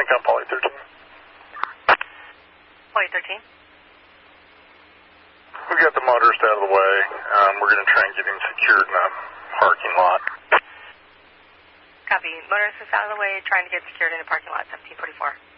down Poly 13. Poly 13. We got the motorist out of the way. We're going to try and get him secured in the parking lot. Copy. Motorist is out of the way, trying to get secured in the parking lot, 1744.